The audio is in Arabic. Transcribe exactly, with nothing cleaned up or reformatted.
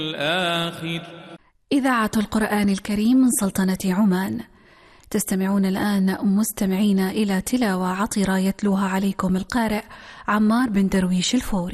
الآخر. إذاعة القرآن الكريم من سلطنة عمان. تستمعون الآن مستمعين إلى تلاوة عطرة يتلوها عليكم القارئ عمار بن درويش الفوري.